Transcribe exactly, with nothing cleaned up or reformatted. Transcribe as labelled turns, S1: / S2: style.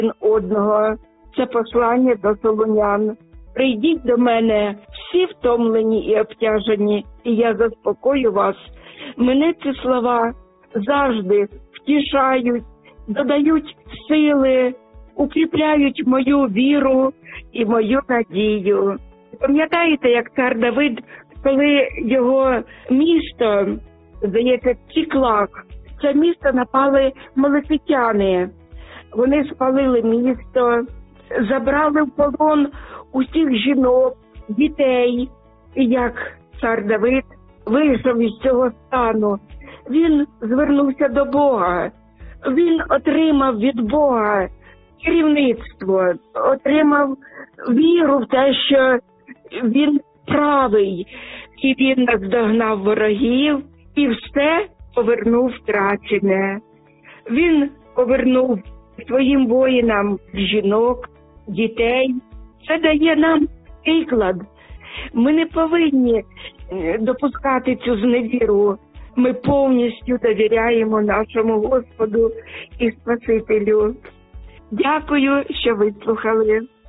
S1: одного. Це послання до солонян. Прийдіть до мене всі втомлені і обтяжені, і я заспокою вас. Мене ці слова завжди втішають, додають сили, укріпляють мою віру і мою надію. Пам'ятаєте, як цар Давид, коли його місто, здається, Ціклак, це місто напали малефітяни. Вони спалили місто, забрали в полон усіх жінок, дітей. І як цар Давид вийшов із цього стану, він звернувся до Бога. Він отримав від Бога керівництво, отримав віру в те, що він правий. І він наздогнав ворогів і все повернув втрачене. Він повернув своїм воїнам жінок, дітей. Це дає нам приклад. Ми не повинні допускати цю зневіру. Ми повністю довіряємо нашому Господу і Спасителю. Дякую, що вислухали.